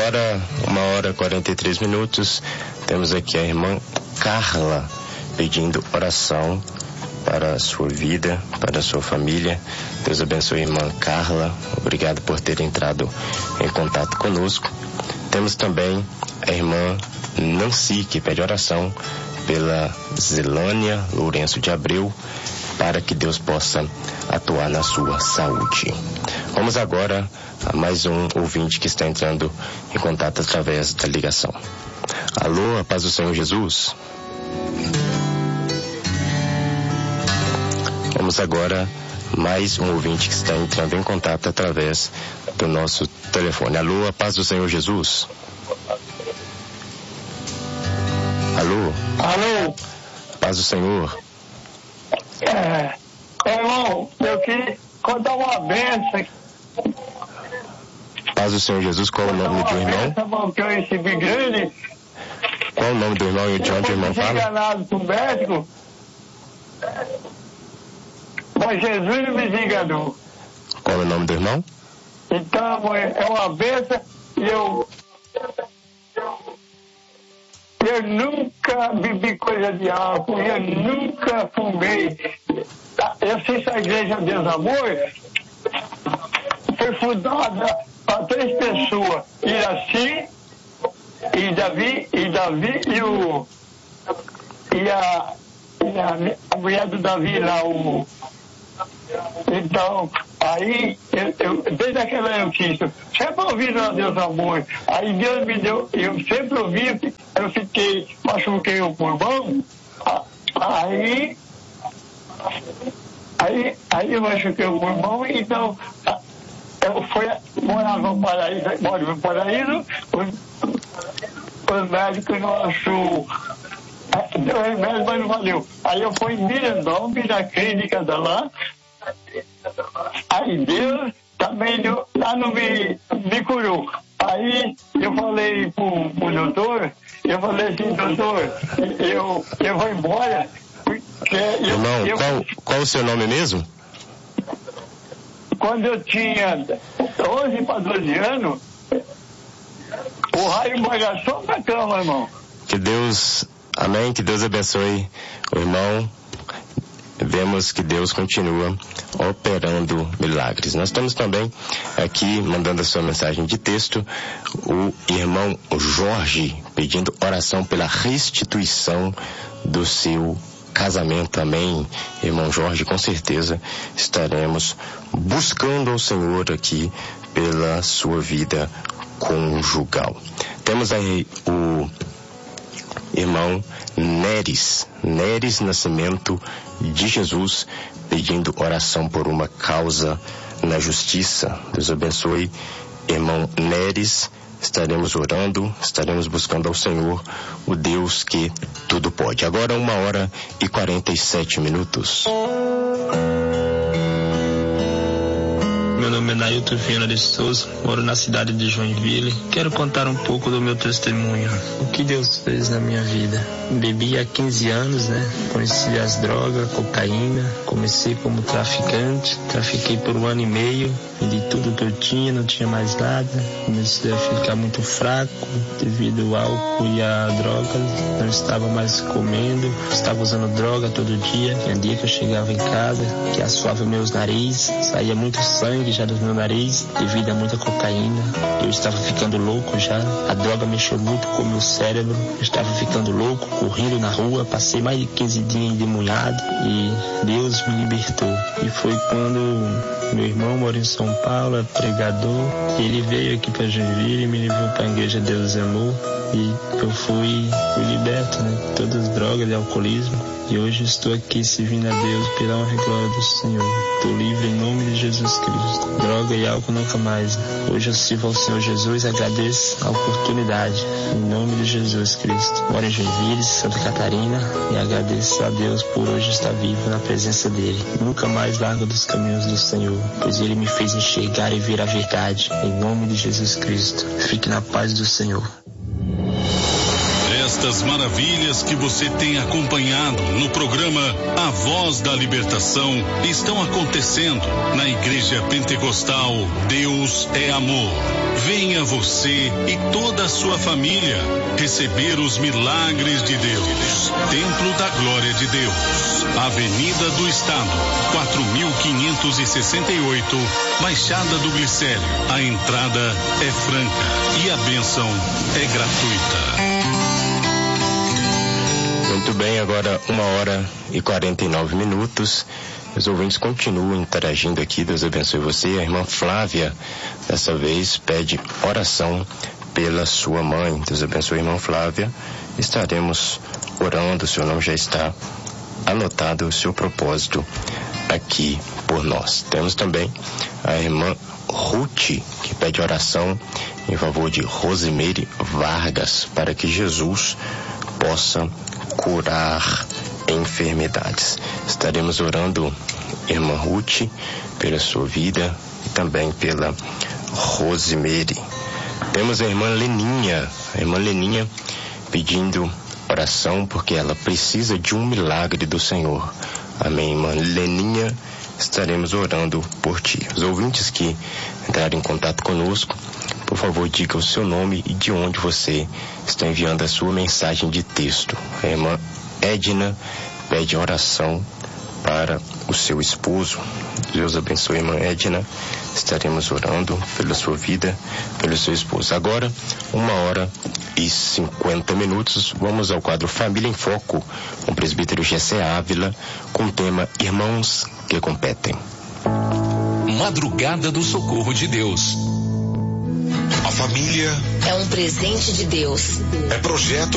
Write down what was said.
Agora, 1h43, temos aqui a irmã Carla pedindo oração para a sua vida, para a sua família. Deus abençoe a irmã Carla. Obrigado por ter entrado em contato conosco. Temos também a irmã Nancy, que pede oração pela Zelânia Lourenço de Abreu, para que Deus possa atuar na sua saúde. Vamos agora a mais um ouvinte que está entrando em contato através da ligação. Alô, a paz do Senhor Jesus. Vamos agora mais um ouvinte que está entrando em contato através do nosso telefone. Alô, a paz do Senhor Jesus. Alô? Alô? Paz do Senhor. Irmão, eu queria contar uma benção. Paz do Senhor Jesus, qual o nome do irmão? Benção que eu recebi grande. Qual o nome do irmão e de onde o irmão fala? Enganado com o médico, mas Jesus me desenganou. Qual é o nome do irmão? Então, é uma benção e eu nunca bebi coisa de álcool, eu nunca fumei. Eu sei se a Igreja Deus Amor foi fundada para 3 pessoas, Iraci, e Davi e a mulher do Davi lá, Então, aí, eu desde aquela notícia, sempre ouvindo a Deus Amor, aí Deus me deu, eu sempre ouvi, eu machuquei o pulmão, aí eu machuquei o pulmão, então, morava no Paraíso, os médicos não achou, deu remédio, mas não valeu. Aí eu fui em Mirandão, na clínica da lá, aí Deus também lá não me curou. Aí eu falei pro doutor, doutor, eu vou embora. Irmão, qual o seu nome mesmo? Quando eu tinha 11 para 12 anos, o raio bagaçou na cama, irmão. Que Deus, amém, que Deus abençoe o irmão. Vemos que Deus continua operando milagres. Nós estamos também aqui mandando a sua mensagem de texto, o irmão Jorge pedindo oração pela restituição do seu casamento. Amém, irmão Jorge, com certeza estaremos buscando ao Senhor aqui pela sua vida conjugal. Temos aí o irmão Neres Nascimento de Jesus, pedindo oração por uma causa na justiça. Deus abençoe, irmão Neres. Estaremos orando, estaremos buscando ao Senhor, o Deus que tudo pode. Agora 1h47. Meu nome é Nailton Viana de Souza, moro na cidade de Joinville. Quero contar um pouco do meu testemunho. O que Deus fez na minha vida. Bebi há 15 anos, Conheci as drogas, cocaína. Comecei como traficante. Trafiquei por 1 ano e meio. Vendi tudo que eu tinha, não tinha mais nada. Comecei a ficar muito fraco devido ao álcool e a droga. Não estava mais comendo. Estava usando droga todo dia. Tinha dia que eu chegava em casa, que assoava meus narizes. Saía muito sangue já do meu nariz devido a muita cocaína. Eu estava ficando louco já. A droga mexeu muito com o meu cérebro. Eu estava ficando louco, correndo na rua. Passei mais de 15 dias endemoniado e Deus me libertou. E foi quando meu irmão mora em São Paulo, é pregador. Ele veio aqui para Joinville e me levou para a igreja Deus Amor. E eu fui liberto, de todas as drogas e alcoolismo. E hoje estou aqui servindo a Deus pela honra e glória do Senhor. Estou livre em nome de Jesus Cristo. Droga e álcool nunca mais. Hoje eu sirvo ao Senhor Jesus e agradeço a oportunidade. Em nome de Jesus Cristo. Moro em Joinville, Santa Catarina, e agradeço a Deus por hoje estar vivo na presença dEle. Nunca mais largo dos caminhos do Senhor, pois Ele me fez enxergar e ver a verdade. Em nome de Jesus Cristo. Fique na paz do Senhor. Estas maravilhas que você tem acompanhado no programa A Voz da Libertação estão acontecendo na Igreja Pentecostal Deus é Amor. Venha você e toda a sua família receber os milagres de Deus. Templo da Glória de Deus, Avenida do Estado, 4568, Baixada do Glicério. A entrada é franca e a bênção é gratuita. Muito bem, agora 1h49. Os ouvintes continuam interagindo aqui. Deus abençoe você. A irmã Flávia, dessa vez, pede oração pela sua mãe. Deus abençoe a irmã Flávia. Estaremos orando, o seu nome já está anotado, o seu propósito aqui por nós. Temos também a irmã Ruth, que pede oração em favor de Rosimeire Vargas, para que Jesus possa curar enfermidades. Estaremos orando, irmã Ruth, pela sua vida e também pela Rosimeire. Temos a irmã Leninha pedindo oração porque ela precisa de um milagre do Senhor. Amém, irmã Leninha, estaremos orando por ti. Os ouvintes que entrarem em contato conosco, por favor, diga o seu nome e de onde você está enviando a sua mensagem de texto. A irmã Edna pede oração para o seu esposo. Deus abençoe a irmã Edna. Estaremos orando pela sua vida, pelo seu esposo. Agora, 1h50. Vamos ao quadro Família em Foco, com o presbítero Gessé Ávila, com o tema Irmãos que Competem. Madrugada do Socorro de Deus. A família é um presente de Deus. É projeto